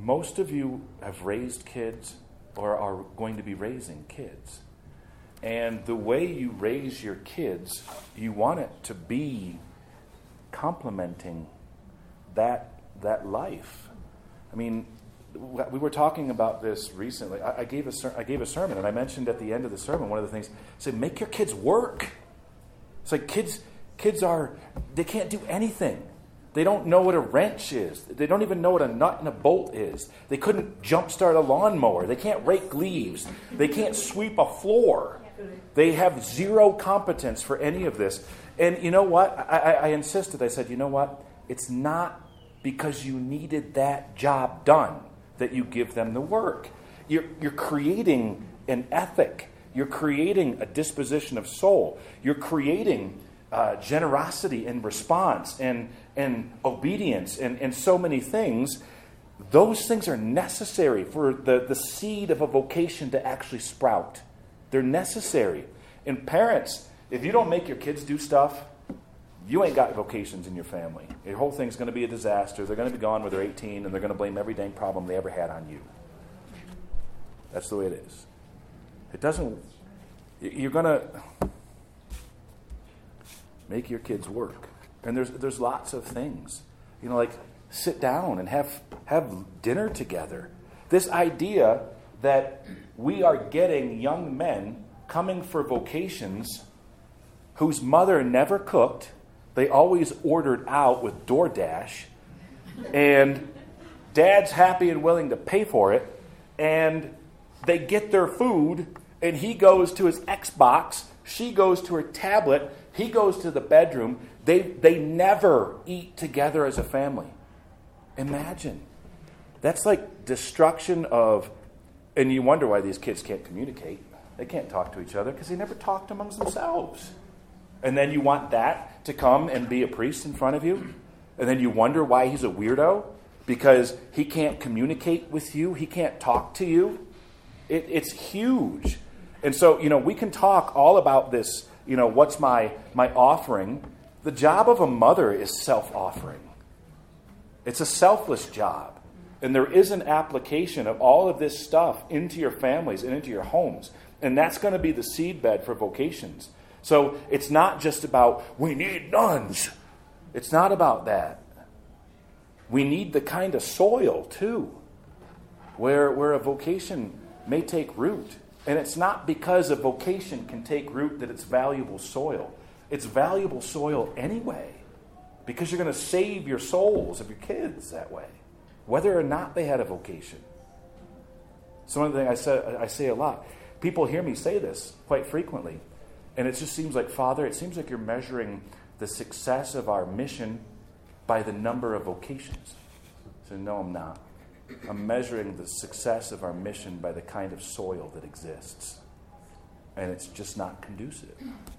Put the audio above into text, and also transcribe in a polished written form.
most of you have raised kids or are going to be raising kids. And the way you raise your kids, you want it to be complementing that life. I mean, we were talking about this recently. I gave a sermon, and I mentioned at the end of the sermon, one of the things, I said, make your kids work. It's like kids they can't do anything. They don't know what a wrench is. They don't even know what a nut and a bolt is. They couldn't jumpstart a lawnmower. They can't rake leaves. They can't sweep a floor. They have zero competence for any of this. And you know what? I insisted. I said, you know what? It's not because you needed that job done that you give them the work. You're creating an ethic. You're creating a disposition of soul. You're creating generosity and response and obedience and so many things. Those things are necessary for the seed of a vocation to actually sprout. They're necessary. And parents, if you don't make your kids do stuff, you ain't got vocations in your family. Your whole thing's going to be a disaster. They're going to be gone when they're 18, and they're going to blame every dang problem they ever had on you. That's the way it is. It doesn't... You're going to make your kids work. And there's lots of things. You know, like sit down and have dinner together. This idea that we are getting young men coming for vocations whose mother never cooked. They always ordered out with DoorDash. And dad's happy and willing to pay for it. And they get their food, and he goes to his Xbox. She goes to her tablet. He goes to the bedroom. They never eat together as a family. Imagine. That's like destruction of... And you wonder why these kids can't communicate. They can't talk to each other because they never talked amongst themselves. And then you want that to come and be a priest in front of you? And then you wonder why he's a weirdo? Because he can't communicate with you? He can't talk to you? It's huge. And so, we can talk all about this, what's my offering. The job of a mother is self-offering. It's a selfless job. And there is an application of all of this stuff into your families and into your homes. And that's going to be the seedbed for vocations. So it's not just about, we need nuns. It's not about that. We need the kind of soil, too, where a vocation may take root. And it's not because a vocation can take root that it's valuable soil. It's valuable soil anyway, because you're going to save your souls of your kids that way, whether or not they had a vocation. So one of the things I say a lot, people hear me say this quite frequently, and it just seems like, Father, it seems like you're measuring the success of our mission by the number of vocations. So no, I'm not. I'm measuring the success of our mission by the kind of soil that exists. And it's just not conducive.